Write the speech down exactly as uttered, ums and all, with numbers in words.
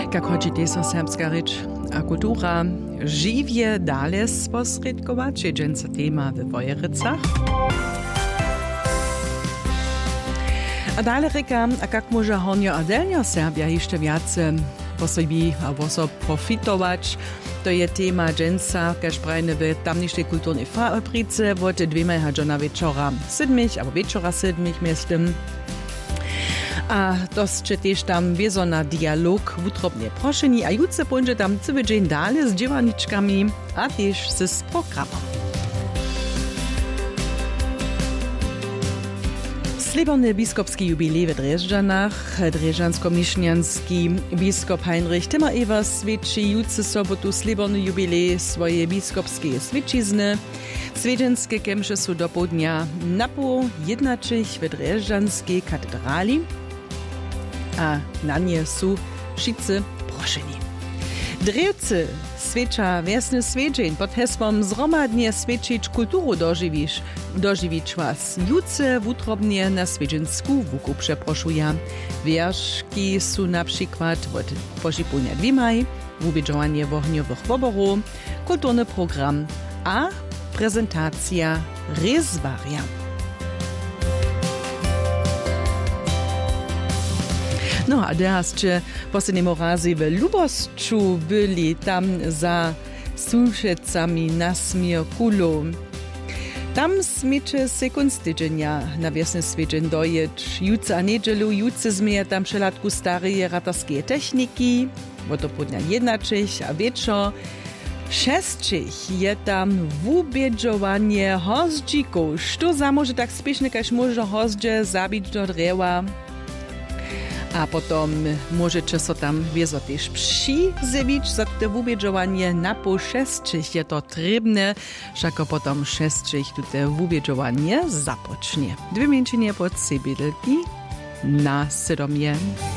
Jak chodzi tesa serbska reč a kultura, živje dalje sposredkować, je dženca tema w Wojerecach. A dalej reka, a jak może honio a delnio Serbia jeszcze więcej po sobie albo so profitować, to je tema dženca, kaž prajne w tamniejszej kulturnej fabrice, wo te dwiema hadžona večora sedmich, albo večora sedmich miestem. A dostče też tam wiezo na dialog wutrobnie proszeni, a jutce będzie tam cały dzień dalej z dziewaniczkami, a też z programem. Slibony biskopski jubilej w Drežďanach, drežďansko-mišňanski biskop Heinrich Timmer-Evers svedči jutce sobotu slibony jubilej swoje biskopskie svedčizny. Svedženske kemše su do południa napo jednačich w Drežďanskiej katedrali, a na nie su wszyscy proszeni. Drewcy svedča wiesny svedžeń pod hesłom zromadnie svedčić kulturu dożywisz, dożywić was. Jutce wutrobnie na svedžensku wuku przeproszuja. Wierszki su na przykład od poszypunia dwimaj, wubiedżowanie wohniowych woborów, kulturny program a prezentacja rezwaria. No a teraz, czy poslednemu razy w Lubosczu byli tam za Sulšecami na Smierkulu. Tam smycze sekund tydzienia na wiesny svedžeń dojeć. Jutce a niedzielu, jutce zmieja tam przelatku starej ratarskiej techniki, bo to podnia jednačich a wieczor. Šestčich je tam wubiedżowanie hozdžików. Što zamože tak spiešne, kaž može hozdže zabić do drewa. A potom możecie so tam wiezo też przyzewić za te wubiedżowanie na po šestčich je to trybne, všako potom šestčich te wubiedżowanie zapocznie. Dwie mięczynie pod sebiedelki na siedmie.